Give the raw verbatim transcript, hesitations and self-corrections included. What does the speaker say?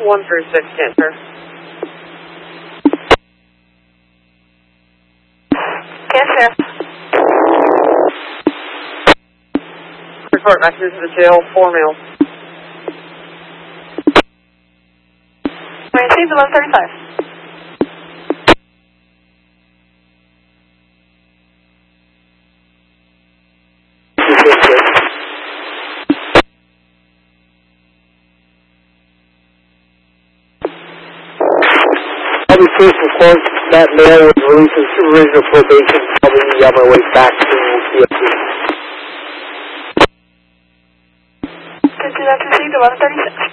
one through six, sir. Yes, sir. Report back to the jail, four mil. We received eleven thirty-five. I'll be first report that mail was released in supervision of probation. I'll be on my way back to P F C. That's received eleven thirty-six.